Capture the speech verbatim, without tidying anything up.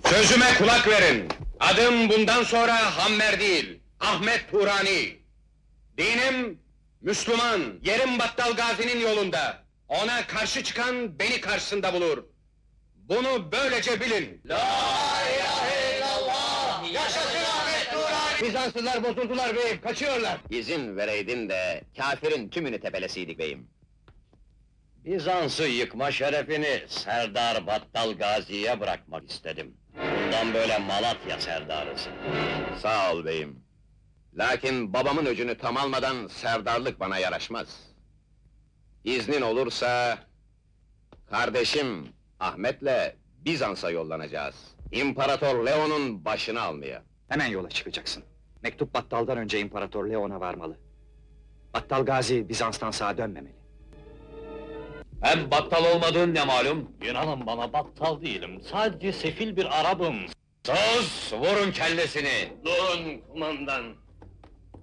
Sözüme kulak verin! Adım bundan sonra Hammer değil, Ahmet Turani! Dinim, Müslüman, yerim Battal Gazi'nin yolunda! Ona karşı çıkan, beni karşısında bulur! Bunu böylece bilin! La ilahe illallah! Yaşasın Ahmet Turani! Bizanslılar bozuldular beyim, kaçıyorlar! İzin vereydin de, kâfirin tümünü tepelesiydik beyim. Bizans'ı yıkma şerefini Serdar Battal Gazi'ye bırakmak istedim. Bundan böyle Malatya serdarısın. Sağ ol beyim. Lakin babamın öcünü tam almadan serdarlık bana yaraşmaz. İznin olursa... kardeşim Ahmet'le Bizans'a yollanacağız. İmparator Leon'un başını almaya. Hemen yola çıkacaksın. Mektup Battal'dan önce İmparator Leon'a varmalı. Battal Gazi Bizans'tan sağa dönmemeli. Hem battal olmadığın ne malum? İnanın bana battal değilim, sadece sefil bir Arap'ım. Sus! Vurun kellesini! Durun kumandan!